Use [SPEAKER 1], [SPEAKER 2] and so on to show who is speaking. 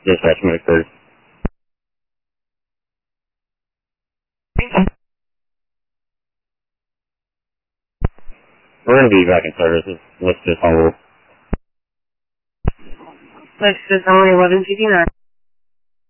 [SPEAKER 1] Dispatch move third. We're going to be back in services. Let's just hold.
[SPEAKER 2] Let's just only 1159.